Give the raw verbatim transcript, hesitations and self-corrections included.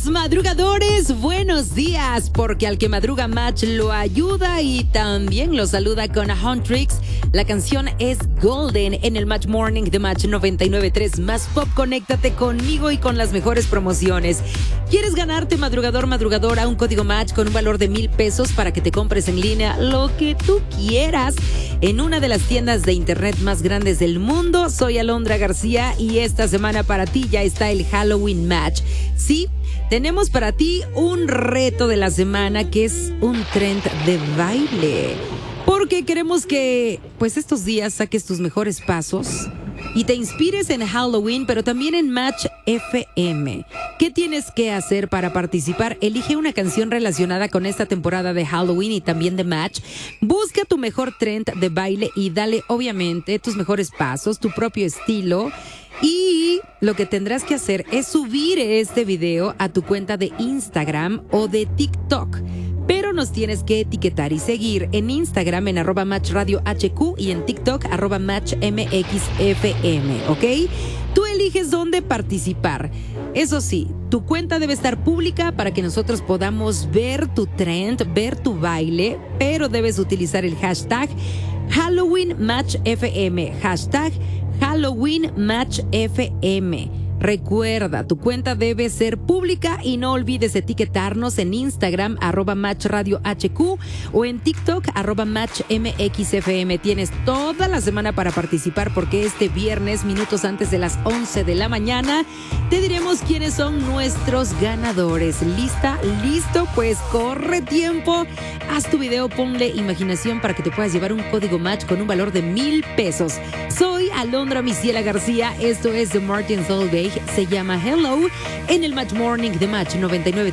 días, madrugadores, buenos días, porque al que madruga Match lo ayuda y también lo saluda con Huntrix. La canción es Golden en el Match Morning de Match noventa y nueve punto tres Más Pop. Conéctate conmigo y con las mejores promociones. ¿Quieres ganarte, madrugador, madrugadora, un código Match con un valor de mil pesos para que te compres en línea lo que tú quieras en una de las tiendas de internet más grandes del mundo? Soy Alondra García y esta semana para ti ya está el Halloween Match. Sí, tenemos para ti un reto de la semana que es un trend de baile. Porque queremos que, pues estos días saques tus mejores pasos y te inspires en Halloween, pero también en Match F M. ¿Qué tienes que hacer para participar? Elige una canción relacionada con esta temporada de Halloween y también de Match. Busca tu mejor trend de baile y dale, obviamente, tus mejores pasos, tu propio estilo. Y lo que tendrás que hacer es subir este video a tu cuenta de Instagram o de TikTok. Pero nos tienes que etiquetar y seguir en Instagram en arroba Match Radio H Q y en TikTok arroba Match M X F M, ¿ok? Tú eliges dónde participar. Eso sí, tu cuenta debe estar pública para que nosotros podamos ver tu trend, ver tu baile, pero debes utilizar el hashtag Halloween Match F M, hashtag Halloween Match F M. Recuerda, tu cuenta debe ser pública y no olvides etiquetarnos en Instagram, arroba Match Radio H Q o en TikTok, arroba Match M X F M. Tienes toda la semana para participar porque este viernes, minutos antes de las once de la mañana, te diremos quiénes son nuestros ganadores. ¿Lista? ¿Listo? Pues corre tiempo. Haz tu video, ponle imaginación para que te puedas llevar un código Match con un valor de mil pesos. Soy Alondra Misiela García. Esto es The Martin Solveig. Se llama Hello en el Match Morning de Match noventa y nueve punto